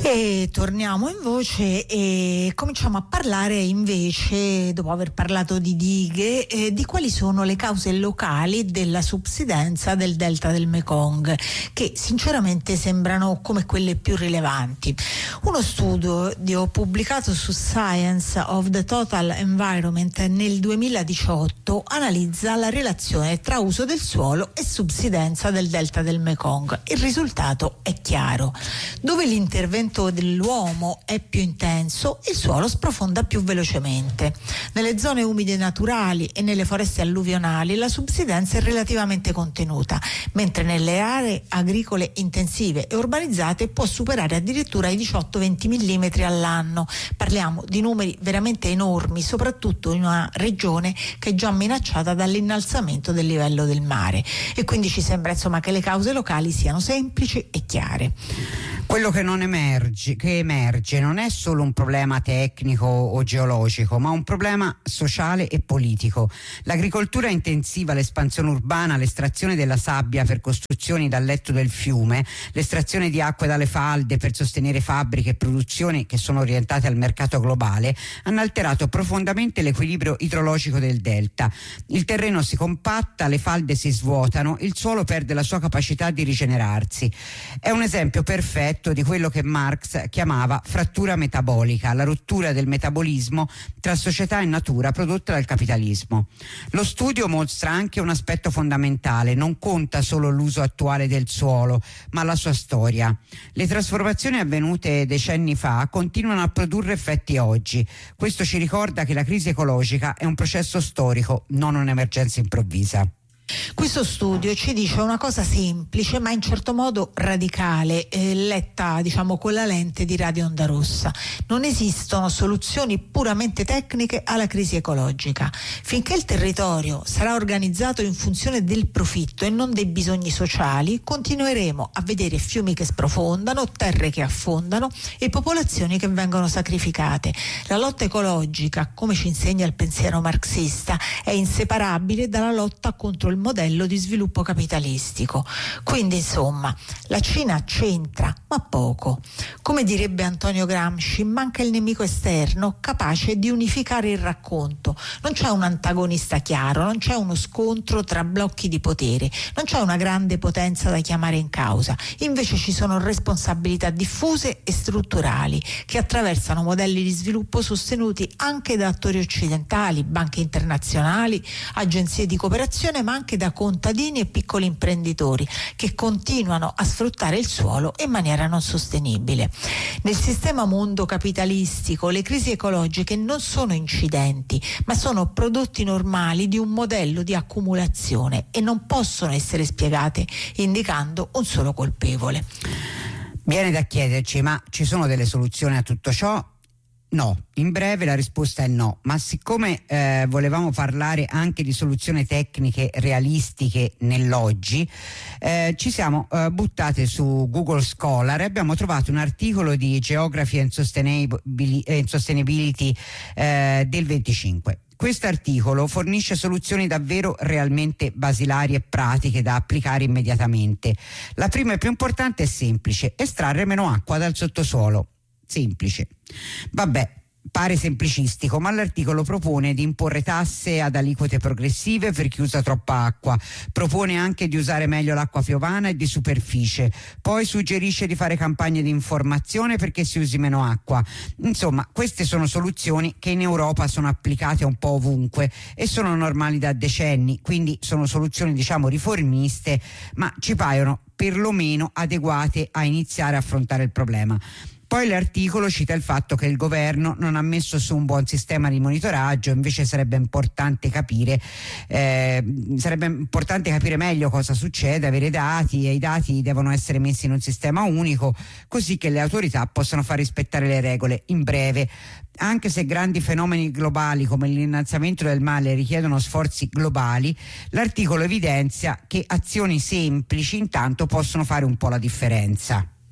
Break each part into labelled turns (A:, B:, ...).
A: E torniamo in voce e cominciamo a parlare invece, dopo aver parlato di dighe, di quali sono le cause locali della subsidenza del delta del Mekong, che sinceramente sembrano come quelle più rilevanti. Uno studio pubblicato su Science of the Total Environment nel 2018 analizza la relazione tra uso del suolo e subsidenza del delta del Mekong. Il risultato è chiaro: dove l'intervento dell'uomo è più intenso, il suolo sprofonda più velocemente. Nelle zone umide naturali e nelle foreste alluvionali la subsidenza è relativamente contenuta, mentre nelle aree agricole intensive e urbanizzate può superare addirittura i 18-20 mm all'anno. Parliamo di numeri veramente enormi, soprattutto in una regione che è già minacciata dall'innalzamento del livello del mare, e quindi ci sembra che le cause locali siano semplici e chiare.
B: Quello che emerge non è solo un problema tecnico o geologico, ma un problema sociale e politico. L'agricoltura intensiva, l'espansione urbana, l'estrazione della sabbia per costruzioni dal letto del fiume, l'estrazione di acque dalle falde per sostenere fabbriche e produzioni che sono orientate al mercato globale, hanno alterato profondamente l'equilibrio idrologico del delta. Il terreno si compatta, le falde si svuotano, il suolo perde la sua capacità di rigenerarsi. È un esempio perfetto di quello che Marx chiamava frattura metabolica, la rottura del metabolismo tra società e natura prodotta dal capitalismo. Lo studio mostra anche un aspetto fondamentale: non conta solo l'uso attuale del suolo, ma la sua storia. Le trasformazioni avvenute decenni fa continuano a produrre effetti oggi. Questo ci ricorda che la crisi ecologica è un processo storico, non un'emergenza improvvisa.
A: Questo studio ci dice una cosa semplice ma in certo modo radicale, letta con la lente di radio onda rossa: non esistono soluzioni puramente tecniche alla crisi ecologica. Finché il territorio sarà organizzato in funzione del profitto e non dei bisogni sociali, continueremo a vedere fiumi che sprofondano, terre che affondano e popolazioni che vengono sacrificate. La lotta ecologica, come ci insegna il pensiero marxista, è inseparabile dalla lotta contro il modello di sviluppo capitalistico. Quindi la Cina c'entra, ma poco. Come direbbe Antonio Gramsci, manca il nemico esterno capace di unificare il racconto. Non c'è un antagonista chiaro, non c'è uno scontro tra blocchi di potere, non c'è una grande potenza da chiamare in causa. Invece ci sono responsabilità diffuse e strutturali che attraversano modelli di sviluppo sostenuti anche da attori occidentali, banche internazionali, agenzie di cooperazione, ma anche da contadini e piccoli imprenditori che continuano a sfruttare il suolo in maniera non sostenibile. Nel sistema mondo capitalistico le crisi ecologiche non sono incidenti, ma sono prodotti normali di un modello di accumulazione e non possono essere spiegate indicando un solo colpevole.
B: Viene da chiederci: ma ci sono delle soluzioni a tutto ciò? No, in breve la risposta è no, ma siccome volevamo parlare anche di soluzioni tecniche realistiche nell'oggi, ci siamo buttate su Google Scholar e abbiamo trovato un articolo di Geography and Sustainability del 25. Questo articolo fornisce soluzioni davvero realmente basilari e pratiche da applicare immediatamente. La prima e più importante è semplice: estrarre meno acqua dal sottosuolo. Semplice. Vabbè, pare semplicistico, ma l'articolo propone di imporre tasse ad aliquote progressive per chi usa troppa acqua, propone anche di usare meglio l'acqua piovana e di superficie, poi suggerisce di fare campagne di informazione perché si usi meno acqua. Insomma, queste sono soluzioni che in Europa sono applicate un po' ovunque e sono normali da decenni, quindi sono soluzioni riformiste, ma ci paiono perlomeno adeguate a iniziare a affrontare il problema. Poi l'articolo cita il fatto che il governo non ha messo su un buon sistema di monitoraggio, invece sarebbe importante capire meglio cosa succede, avere dati, e i dati devono essere messi in un sistema unico così che le autorità possano far rispettare le regole. In breve, anche se grandi fenomeni globali come l'innalzamento del mare richiedono sforzi globali, l'articolo evidenzia che azioni semplici intanto possono fare un po' la differenza.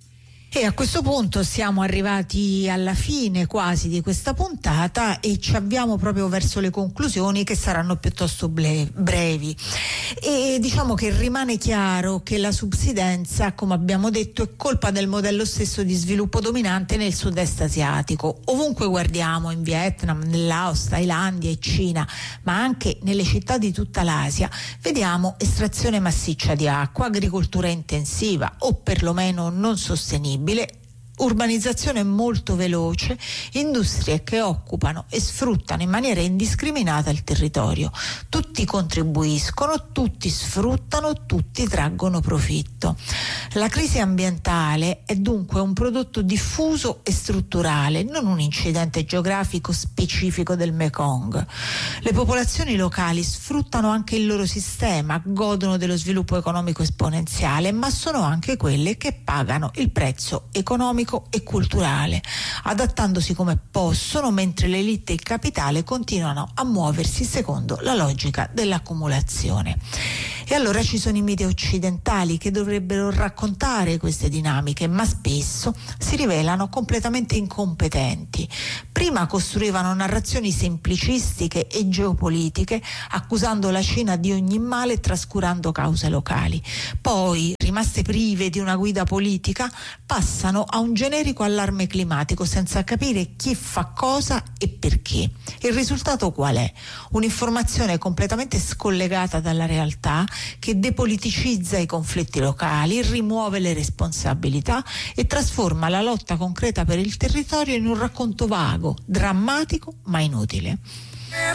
A: E a questo punto siamo arrivati alla fine quasi di questa puntata e ci avviamo proprio verso le conclusioni, che saranno piuttosto brevi. E diciamo che rimane chiaro che la subsidenza, come abbiamo detto, è colpa del modello stesso di sviluppo dominante nel sud-est asiatico. Ovunque guardiamo, in Vietnam, nel Laos, Thailandia e Cina, ma anche nelle città di tutta l'Asia, vediamo estrazione massiccia di acqua, agricoltura intensiva o perlomeno non sostenibile, urbanizzazione molto veloce, industrie che occupano e sfruttano in maniera indiscriminata il territorio. Tutti contribuiscono, tutti sfruttano, tutti traggono profitto. La crisi ambientale è dunque un prodotto diffuso e strutturale, non un incidente geografico specifico del Mekong. Le popolazioni locali sfruttano anche il loro sistema, godono dello sviluppo economico esponenziale, ma sono anche quelle che pagano il prezzo economico e culturale, adattandosi come possono, mentre l'elite e il capitale continuano a muoversi secondo la logica dell'accumulazione. E allora ci sono i media occidentali che dovrebbero raccontare queste dinamiche, ma spesso si rivelano completamente incompetenti. Prima costruivano narrazioni semplicistiche e geopolitiche, accusando la Cina di ogni male e trascurando cause locali. Poi, rimaste prive di una guida politica, passano a un generico allarme climatico senza capire chi fa cosa e perché. Il risultato qual è? Un'informazione completamente scollegata dalla realtà, che depoliticizza i conflitti locali, rimuove le responsabilità e trasforma la lotta concreta per il territorio in un racconto vago, drammatico ma inutile.